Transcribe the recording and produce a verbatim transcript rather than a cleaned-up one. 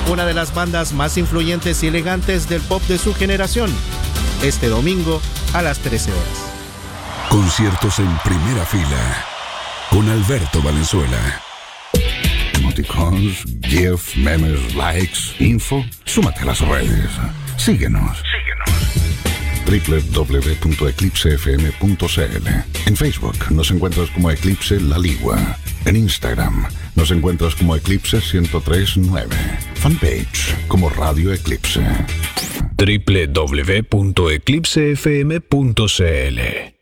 una de las bandas más influyentes y elegantes del pop de su generación, este domingo a las trece horas. Conciertos en primera fila con Alberto Valenzuela. Emoticons, GIF, memes, likes, info. Súmate a las redes. Síguenos. Síguenos. doble u doble u doble u punto eclipse f m punto c l. En Facebook nos encuentras como Eclipse La Ligua. En Instagram nos encuentras como Eclipse ciento tres punto nueve. Fanpage como Radio Eclipse. doble u doble u doble u punto eclipse f m punto c l.